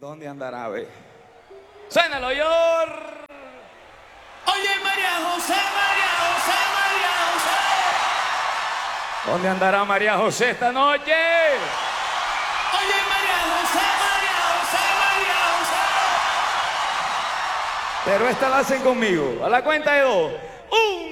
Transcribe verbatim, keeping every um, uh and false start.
¿Dónde andará, ve? Suénalo, Yor. Oye, María José, María José, María José. ¿Dónde andará María José esta noche? Oye, María José, María José, María José. Pero esta la hacen conmigo. A la cuenta de dos. Un.